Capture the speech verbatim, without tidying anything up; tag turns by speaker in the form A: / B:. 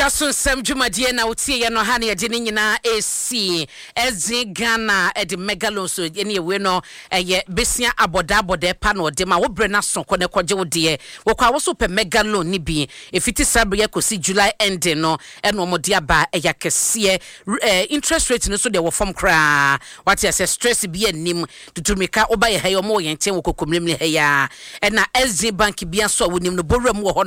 A: Asun sem jumadie na utie ye no ha na ye de nyina esi ezi Ghana e de megalo so ye ne we no eye besia aboda aboda pa na ode ma wo bre na so ko ne koje wo de wo kwa wo so pe megalo ni bi efiti sabre ye kosi July ending no e no mo de aba e ya kese interest rate no so de wo form kra what you say stress bi anim tutumika oba ye he yo mo ye nchen wo kokomlem he ya e na S J bank bia so wo nim no borum wo